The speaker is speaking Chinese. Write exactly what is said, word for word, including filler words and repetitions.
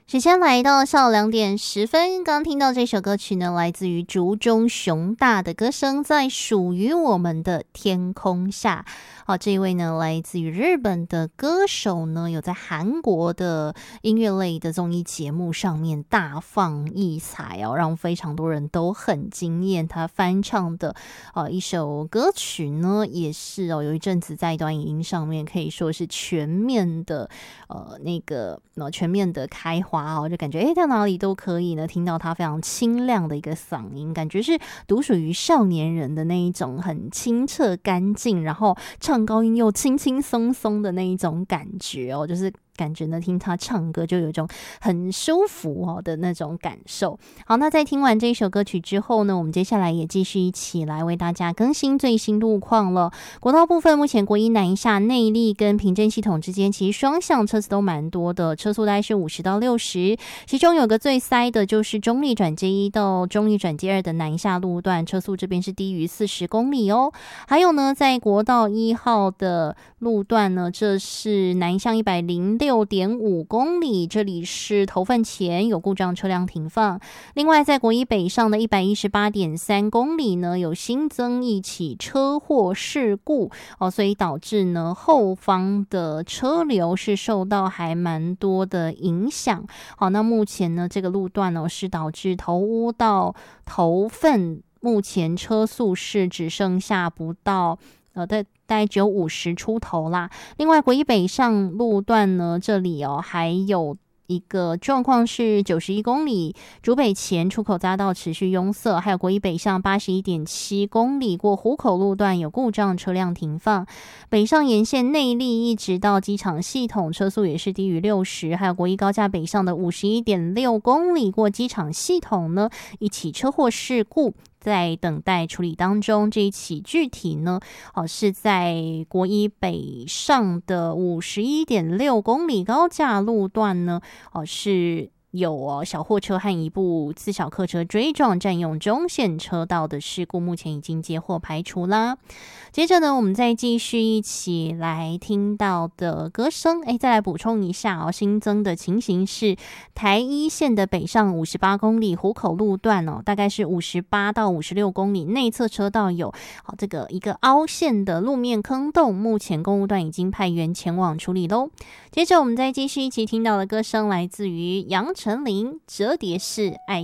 时间来到下午两点十分，刚听到这首歌曲呢，来自于竹中雄大的歌声，在属于我们的天空下。好，这一位呢，来自于日本的歌手呢，有在韩国的音乐类的综艺节目上面大放异彩哦，让非常多人都很惊艳。他翻唱的呃一首歌曲呢，也是哦，有一阵子在短影音上面可以说是全面的呃那个呃全面的开花哦，就感觉诶到哪里都可以呢听到他非常清亮的一个嗓音，感觉是独属于少年人的那一种很清澈干净，然后唱高音又轻轻松松的那一种感觉哦，就是感觉呢，听他唱歌就有一种很舒服哦的那种感受。好，那在听完这一首歌曲之后呢，我们接下来也继续一起来为大家更新最新路况了。国道部分，目前国一南一下内壢跟平镇系统之间，其实双向车子都蛮多的，车速大概是五十到六十。其中有个最塞的就是中壢转接一到中壢转接二的南一下路段，车速这边是低于四十公里哦。还有呢，在国道一号的路段呢，这是南向一百零六点五公里，这里是头份前有故障车辆停放。另外在国一北上的一百一十八点三公里呢，有新增一起车祸事故哦，所以导致呢后方的车流是受到还蛮多的影响。好，那目前呢这个路段呢是导致头屋到头份，目前车速是只剩下不到呃大概只有五十出头啦。另外国一北上路段呢，这里哦还有一个状况是九十一公里竹北前出口匝道持续拥塞，还有国一北上八十一点七公里过湖口路段有故障车辆停放。北上沿线内壢一直到机场系统车速也是低于六十，还有国一高架北上的五十一点六公里过机场系统呢，一起车祸事故在等待处理当中。这一起具体呢，哦是在国一北上的五十一点六公里高架路段呢，哦是有哦小货车和一部自小客车追撞，占用中线车道的事故，目前已经接获排除啦。接着呢，我们再继续一起来听到的歌声，哎，再来补充一下哦，新增的情形是台一线的北上五十八公里湖口路段哦，大概是五十八到五十六公里，内侧车道有好这个一个凹陷的路面坑洞，目前公务段已经派员前往处理喽。接着我们再继续一起听到的歌声，来自于杨丞琳《折叠式爱》。